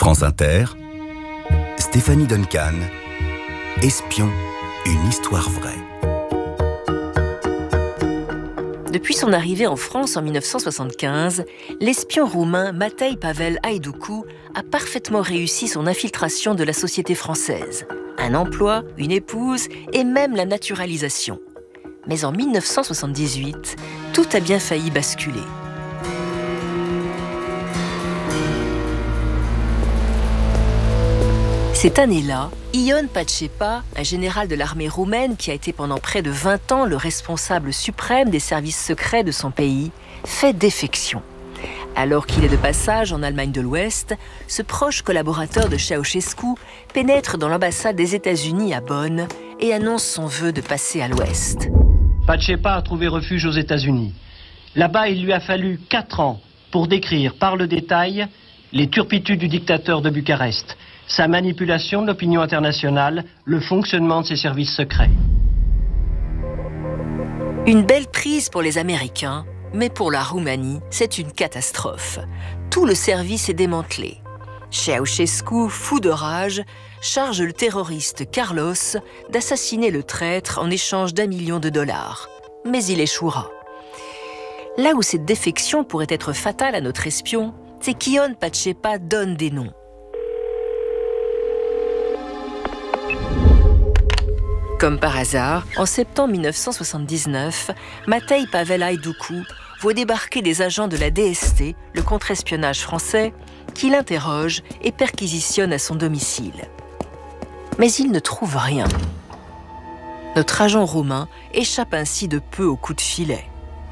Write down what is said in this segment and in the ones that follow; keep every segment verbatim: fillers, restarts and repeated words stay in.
France Inter, Stéphanie Duncan, Espion, une histoire vraie. Depuis son arrivée en France en dix-neuf cent soixante-quinze, l'espion roumain Matei Pavel Haïdoucou a parfaitement réussi son infiltration de la société française. Un emploi, une épouse et même la naturalisation. Mais en dix-neuf cent soixante-dix-huit, tout a bien failli basculer. Cette année-là, Ion Pacepa, un général de l'armée roumaine qui a été pendant près de vingt ans le responsable suprême des services secrets de son pays, fait défection. Alors qu'il est de passage en Allemagne de l'Ouest, ce proche collaborateur de Ceausescu pénètre dans l'ambassade des États-Unis à Bonn et annonce son vœu de passer à l'Ouest. Pacepa a trouvé refuge aux États-Unis. Là-bas, il lui a fallu quatre ans pour décrire par le détail les turpitudes du dictateur de Bucarest, sa manipulation de l'opinion internationale, le fonctionnement de ses services secrets. Une belle prise pour les Américains, mais pour la Roumanie, c'est une catastrophe. Tout le service est démantelé. Ceausescu, fou de rage, charge le terroriste Carlos d'assassiner le traître en échange d'un million de dollars. Mais il échouera. Là où cette défection pourrait être fatale à notre espion, c'est qu'Ion Pacepa donne des noms. Comme par hasard, en septembre dix-neuf cent soixante-dix-neuf, Matei Pavel Haïdoucou voit débarquer des agents de la D S T, le contre-espionnage français, qui l'interrogent et perquisitionnent à son domicile. Mais il ne trouve rien. Notre agent roumain échappe ainsi de peu au coup de filet.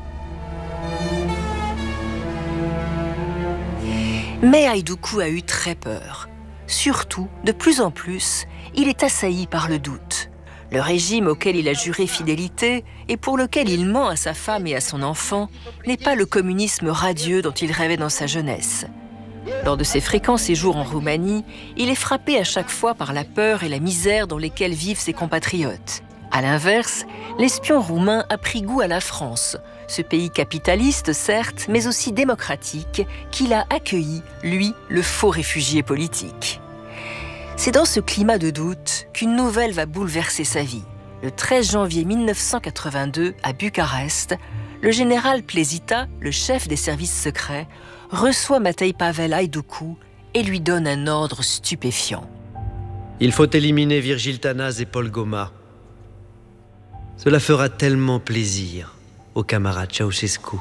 Mais Haïdoukou a eu très peur. Surtout, de plus en plus, il est assailli par le doute. Le régime auquel il a juré fidélité et pour lequel il ment à sa femme et à son enfant n'est pas le communisme radieux dont il rêvait dans sa jeunesse. Lors de ses fréquents séjours en Roumanie, il est frappé à chaque fois par la peur et la misère dans lesquelles vivent ses compatriotes. À l'inverse, l'espion roumain a pris goût à la France, ce pays capitaliste certes, mais aussi démocratique, qu'il a accueilli, lui, le faux réfugié politique. C'est dans ce climat de doute qu'une nouvelle va bouleverser sa vie. Le treize janvier dix-neuf cent quatre-vingt-deux, à Bucarest, le général Plezita, le chef des services secrets, reçoit Matei Pavel Haïdoukou et lui donne un ordre stupéfiant. Il faut éliminer Virgile Tanase et Paul Goma. Cela fera tellement plaisir au camarade Ceausescu.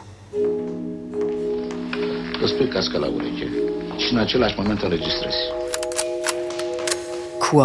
Quoi ?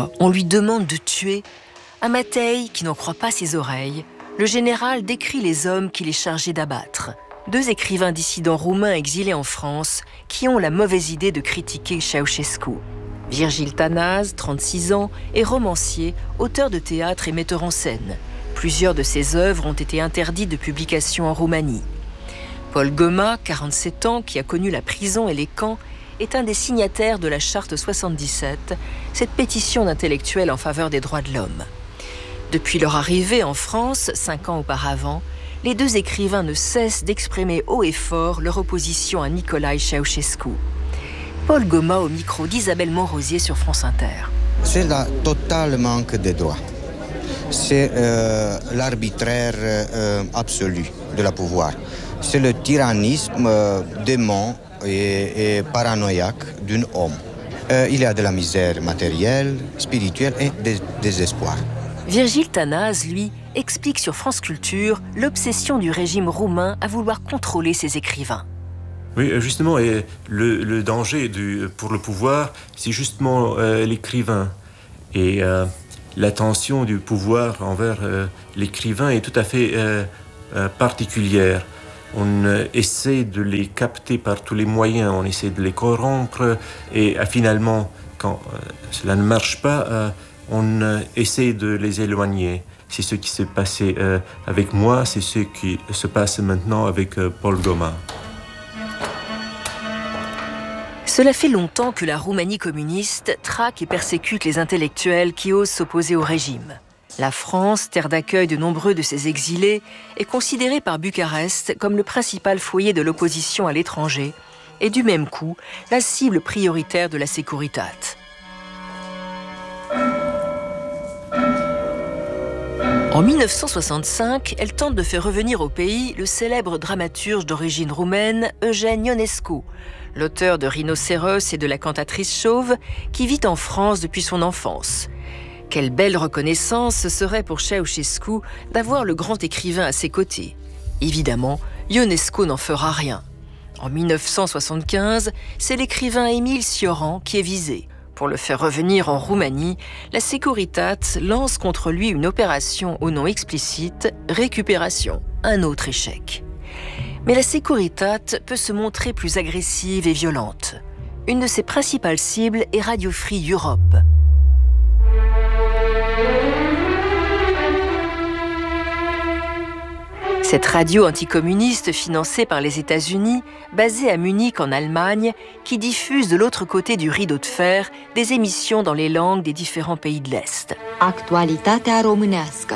On lui demande de tuer ? À Matei, qui n'en croit pas ses oreilles, le général décrit les hommes qu'il est chargé d'abattre. Deux écrivains dissidents roumains exilés en France qui ont la mauvaise idée de critiquer Ceausescu. Virgile Tanase, trente-six ans, est romancier, auteur de théâtre et metteur en scène. Plusieurs de ses œuvres ont été interdites de publication en Roumanie. Paul Goma, quarante-sept ans, qui a connu la prison et les camps, est un des signataires de la Charte soixante-dix-sept, cette pétition d'intellectuels en faveur des droits de l'homme. Depuis leur arrivée en France, cinq ans auparavant, les deux écrivains ne cessent d'exprimer haut et fort leur opposition à Nicolae Ceausescu. Paul Goma au micro d'Isabelle Monrosier sur France Inter. C'est le total manque de droits. C'est euh, l'arbitraire euh, absolu de la pouvoir. C'est le tyrannisme euh, démon et, et paranoïaque d'un homme. Euh, il y a de la misère matérielle, spirituelle et des désespoir. Virgile Tanase, lui, explique sur France Culture l'obsession du régime roumain à vouloir contrôler ses écrivains. Oui, justement, et le, le danger du, pour le pouvoir, c'est justement euh, l'écrivain. Et euh, l'attention du pouvoir envers euh, l'écrivain est tout à fait euh, euh, particulière. On euh, essaie de les capter par tous les moyens, on essaie de les corrompre, et euh, finalement, quand euh, cela ne marche pas, euh, on euh, essaie de les éloigner. C'est ce qui s'est passé euh, avec moi, c'est ce qui se passe maintenant avec euh, Paul Goma. Cela fait longtemps que la Roumanie communiste traque et persécute les intellectuels qui osent s'opposer au régime. La France, terre d'accueil de nombreux de ces exilés, est considérée par Bucarest comme le principal foyer de l'opposition à l'étranger, et du même coup, la cible prioritaire de la Securitate. En mille neuf cent soixante-cinq, elle tente de faire revenir au pays le célèbre dramaturge d'origine roumaine Eugène Ionescu, l'auteur de Rhinocéros et de La cantatrice chauve, qui vit en France depuis son enfance. Quelle belle reconnaissance ce serait pour Ceausescu d'avoir le grand écrivain à ses côtés. Évidemment, Ionescu n'en fera rien. En mille neuf cent soixante-quinze, c'est l'écrivain Émile Cioran qui est visé. Pour le faire revenir en Roumanie, la Securitate lance contre lui une opération au nom explicite « Récupération », un autre échec. Mais la Securitate peut se montrer plus agressive et violente. Une de ses principales cibles est Radio Free Europe. Cette radio anticommuniste financée par les États-Unis, basée à Munich en Allemagne, qui diffuse de l'autre côté du rideau de fer des émissions dans les langues des différents pays de l'Est. Actualitatea românească.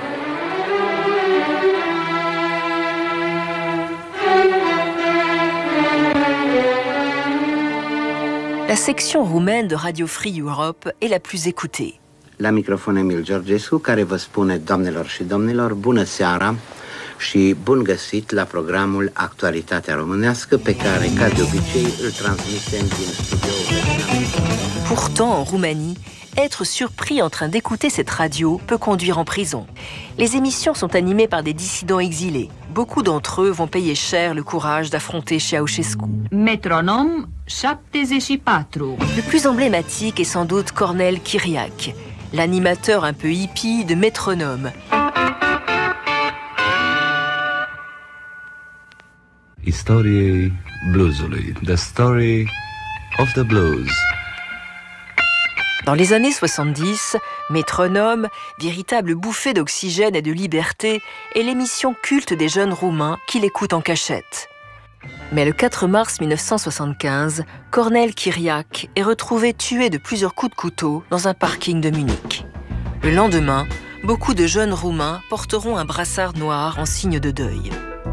La section roumaine de Radio Free Europe est la plus écoutée. La microfon Emil Georgescu, care vă spune, doamnelor și domnilor, bună seara și bun găsit la programul Actualitatea românească, pe care, ca de obicei, îl transmitem din studioul. Pourtant, en Roumanie, être surpris en train d'écouter cette radio peut conduire en prison. Les émissions sont animées par des dissidents exilés. Beaucoup d'entre eux vont payer cher le courage d'affronter Ceausescu. Métronome soixante et quatre. Le plus emblématique est sans doute Cornel Chiriac, l'animateur un peu hippie de Métronome. Istoriei bluesului, the story of the blues. Dans les années soixante-dix, Métronome, véritable bouffée d'oxygène et de liberté, est l'émission culte des jeunes Roumains qui l'écoutent en cachette. Mais le quatre mars mille neuf cent soixante-quinze, Cornel Chiriac est retrouvé tué de plusieurs coups de couteau dans un parking de Munich. Le lendemain, beaucoup de jeunes Roumains porteront un brassard noir en signe de deuil.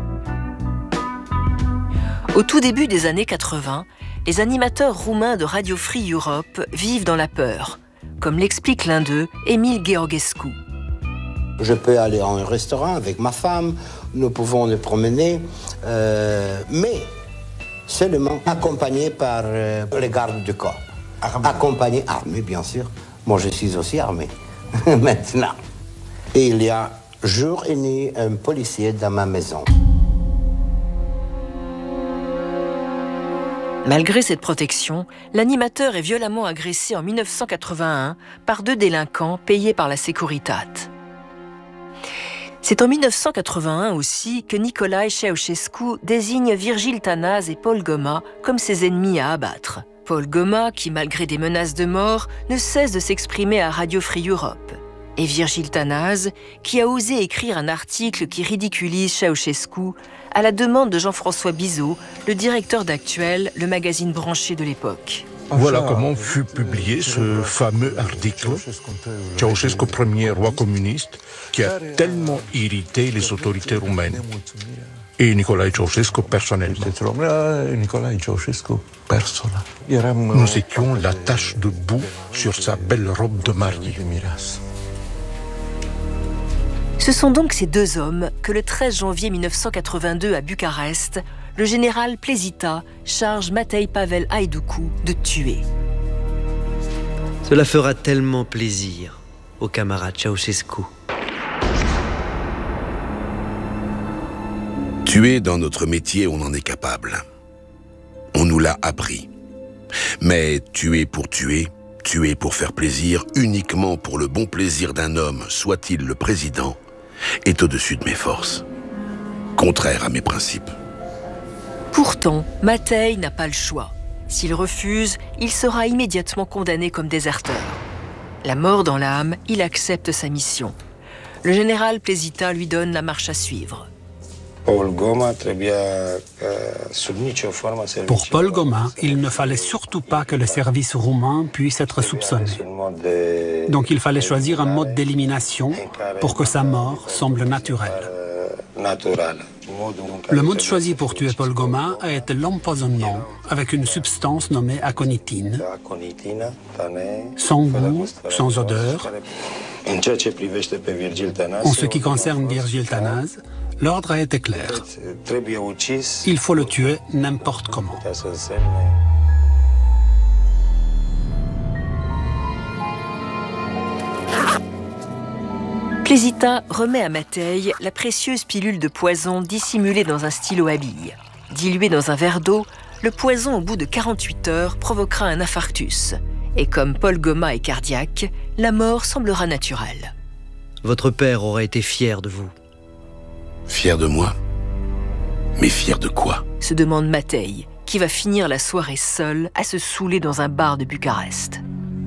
Au tout début des années quatre-vingts, les animateurs roumains de Radio Free Europe vivent dans la peur, comme l'explique l'un d'eux, Emil Georgescu. Je peux aller en restaurant avec ma femme, nous pouvons nous promener, euh, mais seulement accompagné par euh, les gardes du corps. Accompagné, armé bien sûr. Moi je suis aussi armé, maintenant. Et il y a jour et nuit un policier dans ma maison. Malgré cette protection, l'animateur est violemment agressé en mille neuf cent quatre-vingt-un par deux délinquants payés par la Securitate. C'est en mille neuf cent quatre-vingt-un aussi que Nicolae Ceausescu désigne Virgil Tanaz et Paul Goma comme ses ennemis à abattre. Paul Goma, qui malgré des menaces de mort, ne cesse de s'exprimer à Radio Free Europe. Et Virgil Tanaz, qui a osé écrire un article qui ridiculise Ceausescu à la demande de Jean-François Bizot, le directeur d'Actuel, le magazine branché de l'époque. Voilà comment fut publié ce fameux article, Ceausescu, premier roi communiste, qui a tellement irrité les autorités roumaines. Et Nicolae Ceausescu personnellement. Nous étions la tache de boue sur sa belle robe de mariée. Ce sont donc ces deux hommes que le treize janvier mille neuf cent quatre-vingt-deux à Bucarest, le général Plezita charge Matei Pavel Haiducu de tuer. Cela fera tellement plaisir au camarade Ceausescu. Tuer dans notre métier, on en est capable. On nous l'a appris. Mais tuer pour tuer, tuer pour faire plaisir, uniquement pour le bon plaisir d'un homme, soit-il le président, est au-dessus de mes forces. Contraire à mes principes. Pourtant, Matei n'a pas le choix. S'il refuse, il sera immédiatement condamné comme déserteur. La mort dans l'âme, il accepte sa mission. Le général Plezita lui donne la marche à suivre. Pour Paul Goma, il ne fallait surtout pas que le service roumain puisse être soupçonné. Donc il fallait choisir un mode d'élimination pour que sa mort semble naturelle. Le mode choisi pour tuer Paul Goma a été l'empoisonnement avec une substance nommée aconitine, sans goût, sans odeur. En ce qui concerne Virgile Tanase, l'ordre a été clair. Il faut le tuer n'importe comment. Plesita remet à Matei la précieuse pilule de poison dissimulée dans un stylo à billes. Dilué dans un verre d'eau, le poison au bout de quarante-huit heures provoquera un infarctus. Et comme Paul Goma est cardiaque, la mort semblera naturelle. Votre père aurait été fier de vous. Fier de moi? Mais fier de quoi? Se demande Matei, qui va finir la soirée seul à se saouler dans un bar de Bucarest.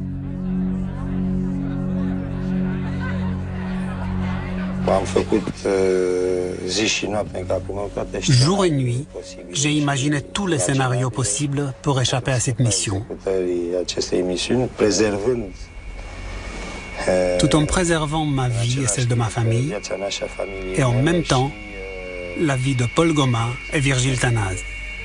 Jour et nuit, j'ai imaginé tous les scénarios possibles pour échapper à cette mission. Tout en préservant ma vie et celle de ma famille, et en même temps, la vie de Paul Goma et Virgile Tanase.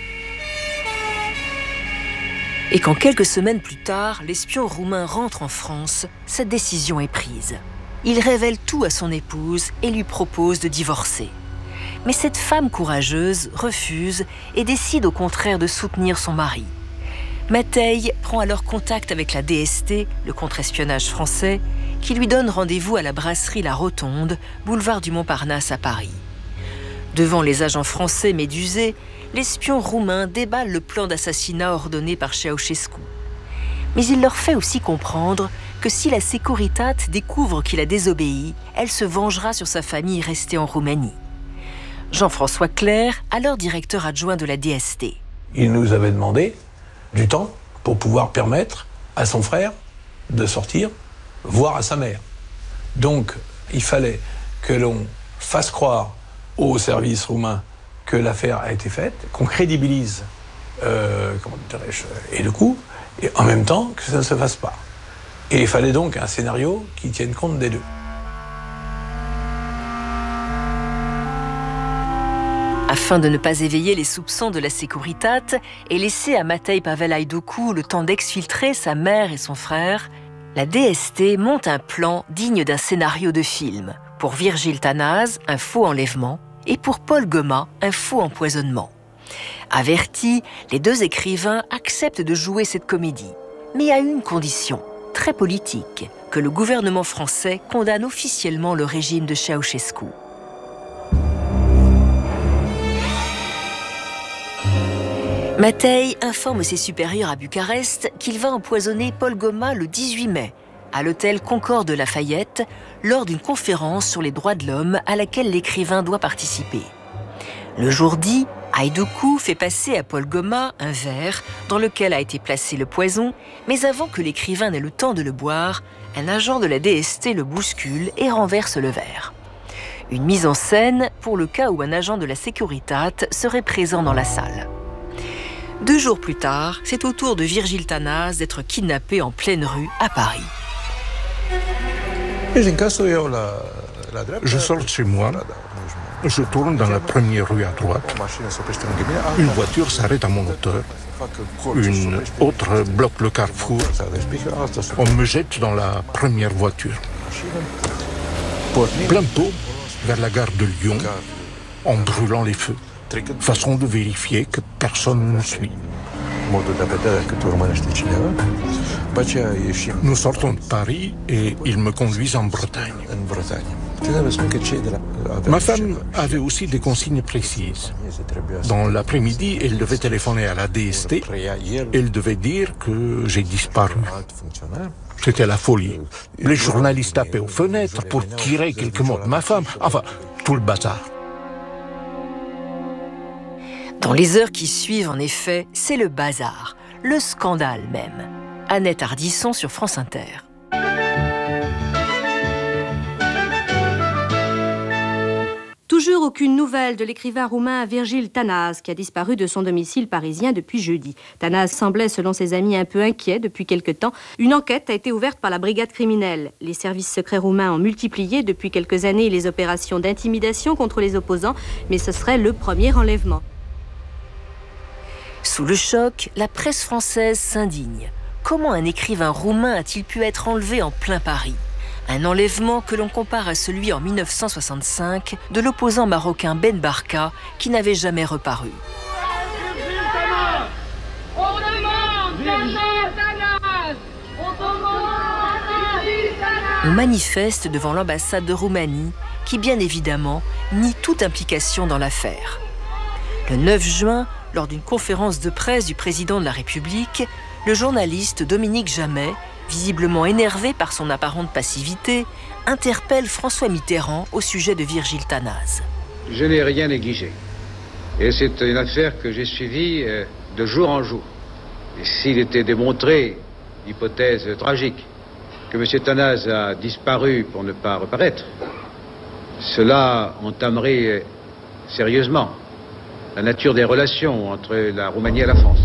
Et quand quelques semaines plus tard, l'espion roumain rentre en France, cette décision est prise. Il révèle tout à son épouse et lui propose de divorcer. Mais cette femme courageuse refuse et décide au contraire de soutenir son mari. Matei prend alors contact avec la D S T, le contre-espionnage français, qui lui donne rendez-vous à la brasserie La Rotonde, boulevard du Montparnasse à Paris. Devant les agents français médusés, l'espion roumain déballe le plan d'assassinat ordonné par Ceausescu. Mais il leur fait aussi comprendre que si la Securitat découvre qu'il a désobéi, elle se vengera sur sa famille restée en Roumanie. Jean-François Clerc, alors directeur adjoint de la D S T. Il nous avait demandé du temps pour pouvoir permettre à son frère de sortir, voire à sa mère. Donc, il fallait que l'on fasse croire au service roumain que l'affaire a été faite, qu'on crédibilise euh, comment dirais-je, et le coup, et en même temps que ça ne se fasse pas. Et il fallait donc un scénario qui tienne compte des deux. Afin de ne pas éveiller les soupçons de la Securitat et laisser à Matei Pavelaïdoku le temps d'exfiltrer sa mère et son frère, la D S T monte un plan digne d'un scénario de film. Pour Virgile Tanase, un faux enlèvement, et pour Paul Goma, un faux empoisonnement. Avertis, les deux écrivains acceptent de jouer cette comédie, mais à une condition, très politique, que le gouvernement français condamne officiellement le régime de Ceausescu. Matei informe ses supérieurs à Bucarest qu'il va empoisonner Paul Goma le dix-huit mai, à l'hôtel Concorde de Lafayette, lors d'une conférence sur les droits de l'homme à laquelle l'écrivain doit participer. Le jour dit, Haïdoku fait passer à Paul Goma un verre dans lequel a été placé le poison, mais avant que l'écrivain n'ait le temps de le boire, un agent de la D S T le bouscule et renverse le verre. Une mise en scène pour le cas où un agent de la Securitat serait présent dans la salle. Deux jours plus tard, c'est au tour de Virgile Tanase d'être kidnappé en pleine rue à Paris. Je sors de chez moi, je tourne dans la première rue à droite. Une voiture s'arrête à mon hauteur. Une autre bloque le carrefour. On me jette dans la première voiture. Plein pot vers la gare de Lyon, en brûlant les feux. Façon de vérifier que personne ne nous suit. Nous sortons de Paris et ils me conduisent en Bretagne. Ma femme avait aussi des consignes précises. Dans l'après-midi, elle devait téléphoner à la D S T. Elle devait dire que j'ai disparu. C'était la folie. Les journalistes tapaient aux fenêtres pour tirer quelques mots de ma femme. Enfin, tout le bazar. Dans les heures qui suivent, en effet, c'est le bazar, le scandale même. Annette Ardisson sur France Inter. Toujours aucune nouvelle de l'écrivain roumain Virgil Tanaz, qui a disparu de son domicile parisien depuis jeudi. Tanaz semblait, selon ses amis, un peu inquiet depuis quelque temps. Une enquête a été ouverte par la brigade criminelle. Les services secrets roumains ont multiplié depuis quelques années les opérations d'intimidation contre les opposants, mais ce serait le premier enlèvement. Sous le choc, la presse française s'indigne. Comment un écrivain roumain a-t-il pu être enlevé en plein Paris ? Un enlèvement que l'on compare à celui en mille neuf cent soixante-cinq de l'opposant marocain Ben Barka qui n'avait jamais reparu. On manifeste devant l'ambassade de Roumanie qui, bien évidemment, nie toute implication dans l'affaire. Le neuf juin, lors d'une conférence de presse du président de la République, le journaliste Dominique Jamais, visiblement énervé par son apparente passivité, interpelle François Mitterrand au sujet de Virgil Tanaz. Je n'ai rien négligé. Et c'est une affaire que j'ai suivie euh, de jour en jour. Et s'il était démontré, hypothèse tragique, que M. Tanaz a disparu pour ne pas reparaître, cela entamerait euh, sérieusement la nature des relations entre la Roumanie et la France.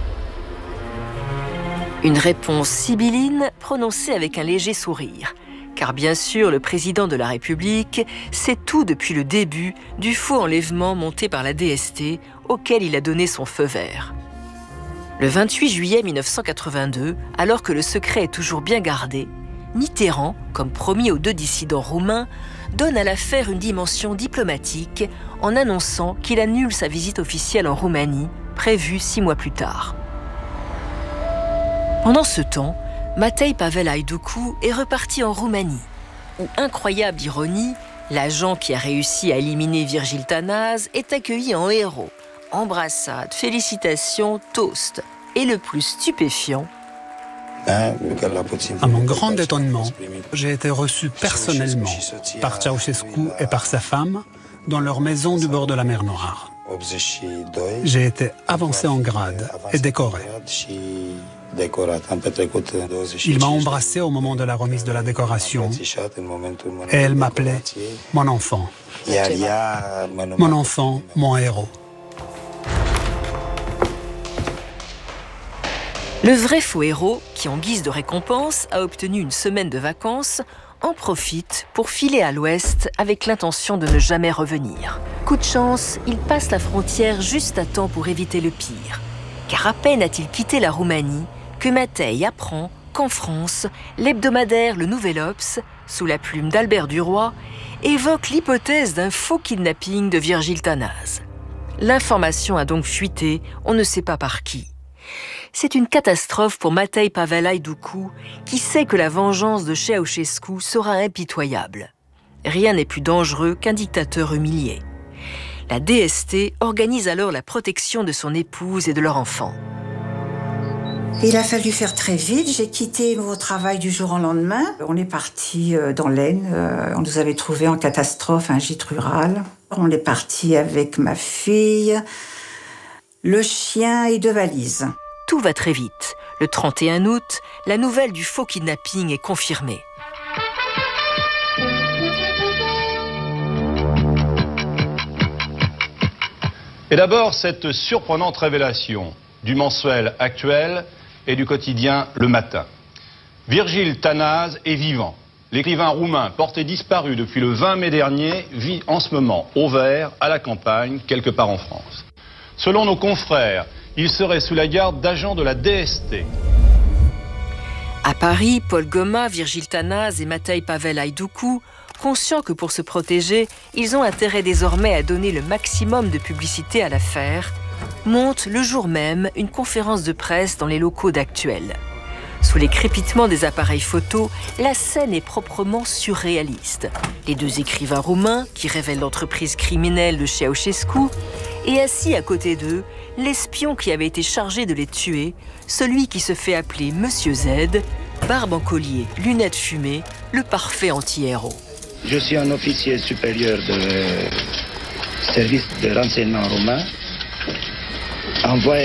Une réponse sibylline prononcée avec un léger sourire. Car bien sûr, le président de la République sait tout depuis le début du faux enlèvement monté par la D S T auquel il a donné son feu vert. Le vingt-huit juillet mille neuf cent quatre-vingt-deux, alors que le secret est toujours bien gardé, Mitterrand, comme promis aux deux dissidents roumains, donne à l'affaire une dimension diplomatique en annonçant qu'il annule sa visite officielle en Roumanie, prévue six mois plus tard. Pendant ce temps, Matei Pavel Haïdoukou est reparti en Roumanie, où, incroyable ironie, l'agent qui a réussi à éliminer Virgil Tanaz est accueilli en héros. Embrassades, félicitations, toasts. Et le plus stupéfiant... À mon grand étonnement, j'ai été reçu personnellement par Ceausescu et par sa femme dans leur maison du bord de la mer Noire. J'ai été avancé en grade et décoré. Il m'a embrassé au moment de la remise de la décoration et elle m'appelait mon enfant. Mon enfant, mon héros. Le vrai faux héros, qui en guise de récompense a obtenu une semaine de vacances, en profite pour filer à l'ouest avec l'intention de ne jamais revenir. Coup de chance, il passe la frontière juste à temps pour éviter le pire. Car à peine a-t-il quitté la Roumanie que Matei apprend qu'en France, l'hebdomadaire Le Nouvel Obs, sous la plume d'Albert Duroy, évoque l'hypothèse d'un faux kidnapping de Virgil Tanaz. L'information a donc fuité, on ne sait pas par qui. C'est une catastrophe pour Matei Pavel Haïdoukou, qui sait que la vengeance de Ceausescu sera impitoyable. Rien n'est plus dangereux qu'un dictateur humilié. La D S T organise alors la protection de son épouse et de leur enfant. Il a fallu faire très vite. J'ai quitté mon travail du jour au lendemain. On est parti dans l'Aisne. On nous avait trouvé en catastrophe un gîte rural. On est parti avec ma fille, le chien et deux valises. Tout va très vite. Le trente et un août, la nouvelle du faux kidnapping est confirmée. Et d'abord, cette surprenante révélation du mensuel Actuel et du quotidien Le Matin. Virgil Tanaz est vivant. L'écrivain roumain, porté disparu depuis le vingt mai dernier, vit en ce moment au vert, à la campagne, quelque part en France. Selon nos confrères, il serait sous la garde d'agents de la D S T. À Paris, Paul Goma, Virgil Tanaz et Matei Pavel Haïdoukou, conscients que pour se protéger, ils ont intérêt désormais à donner le maximum de publicité à l'affaire, montent le jour même une conférence de presse dans les locaux d'Actuel. Sous les crépitements des appareils photos, la scène est proprement surréaliste. Les deux écrivains roumains, qui révèlent l'entreprise criminelle de Ceausescu, et assis à côté d'eux, l'espion qui avait été chargé de les tuer, celui qui se fait appeler Monsieur Z, barbe en collier, lunettes fumées, le parfait anti-héros. Je suis un officier supérieur de service de renseignement roumain, envoyé